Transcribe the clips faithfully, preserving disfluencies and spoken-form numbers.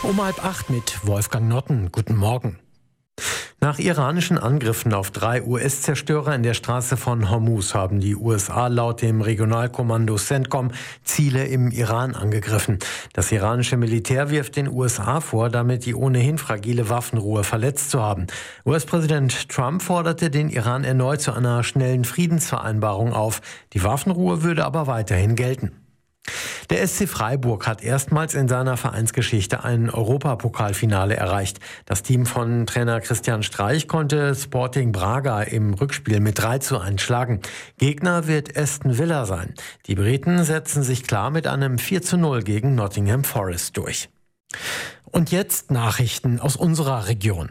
Um halb acht mit Wolfgang Notten. Guten Morgen. Nach iranischen Angriffen auf drei U S-Zerstörer in der Straße von Hormuz haben die U S A laut dem Regionalkommando CENTCOM Ziele im Iran angegriffen. Das iranische Militär wirft den U S A vor, damit die ohnehin fragile Waffenruhe verletzt zu haben. U S-Präsident Trump forderte den Iran erneut zu einer schnellen Friedensvereinbarung auf. Die Waffenruhe würde aber weiterhin gelten. Der S C Freiburg hat erstmals in seiner Vereinsgeschichte ein Europapokalfinale erreicht. Das Team von Trainer Christian Streich konnte Sporting Braga im Rückspiel mit drei zu eins schlagen. Gegner wird Aston Villa sein. Die Briten setzen sich klar mit einem vier zu null gegen Nottingham Forest durch. Und jetzt Nachrichten aus unserer Region.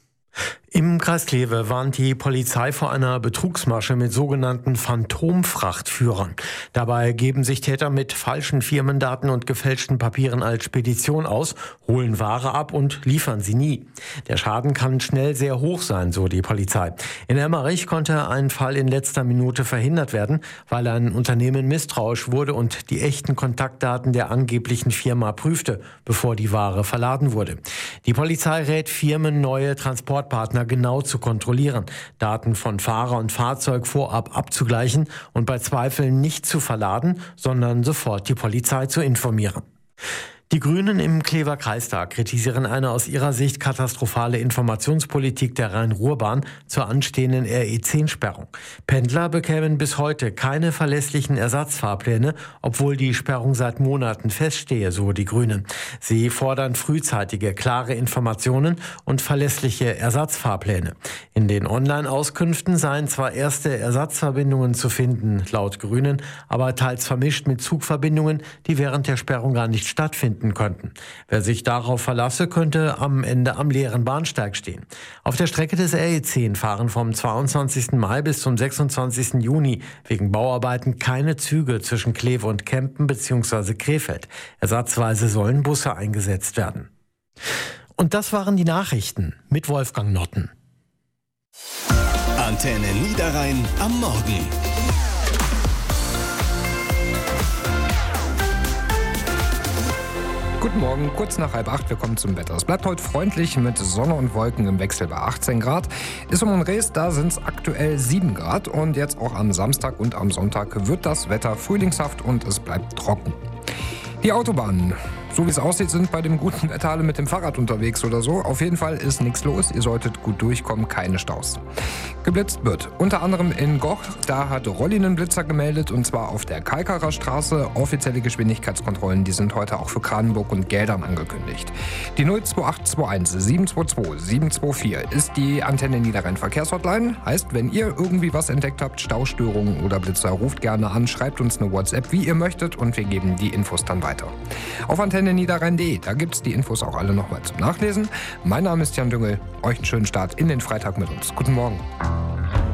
Im Kreis Kleve warnt die Polizei vor einer Betrugsmasche mit sogenannten Phantomfrachtführern. Dabei geben sich Täter mit falschen Firmendaten und gefälschten Papieren als Spedition aus, holen Ware ab und liefern sie nie. Der Schaden kann schnell sehr hoch sein, so die Polizei. In Emmerich konnte ein Fall in letzter Minute verhindert werden, weil ein Unternehmen misstrauisch wurde und die echten Kontaktdaten der angeblichen Firma prüfte, bevor die Ware verladen wurde. Die Polizei rät Firmen, neue Transportpartner genau zu kontrollieren, Daten von Fahrer und Fahrzeug vorab abzugleichen und bei Zweifeln nicht zu verladen, sondern sofort die Polizei zu informieren. Die Grünen im Klever Kreistag kritisieren eine aus ihrer Sicht katastrophale Informationspolitik der Rhein-Ruhr-Bahn zur anstehenden R E zehn Sperrung. Pendler bekämen bis heute keine verlässlichen Ersatzfahrpläne, obwohl die Sperrung seit Monaten feststehe, so die Grünen. Sie fordern frühzeitige, klare Informationen und verlässliche Ersatzfahrpläne. In den Online-Auskünften seien zwar erste Ersatzverbindungen zu finden, laut Grünen, aber teils vermischt mit Zugverbindungen, die während der Sperrung gar nicht stattfinden könnten. Wer sich darauf verlasse, könnte am Ende am leeren Bahnsteig stehen. Auf der Strecke des R E zehn fahren vom zweiundzwanzigsten Mai bis zum sechsundzwanzigsten Juni wegen Bauarbeiten keine Züge zwischen Kleve und Kempen bzw. Krefeld. Ersatzweise sollen Busse eingesetzt werden. Und das waren die Nachrichten mit Wolfgang Notten. Antenne Niederrhein am Morgen. Guten Morgen, kurz nach halb acht, wir kommen zum Wetter. Es bleibt heute freundlich mit Sonne und Wolken im Wechsel bei achtzehn Grad. Isum und Rees, da sind es aktuell sieben Grad und jetzt auch am Samstag und am Sonntag wird das Wetter frühlingshaft und es bleibt trocken. Die Autobahnen, so wie es aussieht, sind bei dem guten Wetter alle mit dem Fahrrad unterwegs oder so. Auf jeden Fall ist nichts los, ihr solltet gut durchkommen, keine Staus. Geblitzt wird unter anderem in Goch, da hat Rolli einen Blitzer gemeldet und zwar auf der Kalkarer Straße. Offizielle Geschwindigkeitskontrollen, die sind heute auch für Kranenburg und Geldern angekündigt. Die null zwei acht zwei eins sieben zwei zwei sieben zwei vier ist die Antenne Niederrhein Verkehrshotline. Heißt, wenn ihr irgendwie was entdeckt habt, Staustörungen oder Blitzer, ruft gerne an, schreibt uns eine WhatsApp, wie ihr möchtet und wir geben die Infos dann weiter. Auf Antenne Niederrhein punkt de, da gibt's die Infos auch alle nochmal zum Nachlesen. Mein Name ist Jan Düngel, euch einen schönen Start in den Freitag mit uns. Guten Morgen.